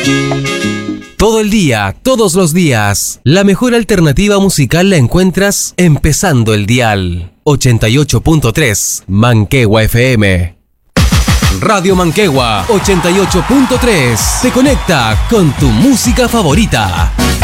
Todo el día, todos los días, la mejor alternativa musical la encuentras empezando el dial. 88.3 Manquehua FM. Radio Manquehua 88.3 te conecta con tu música favorita.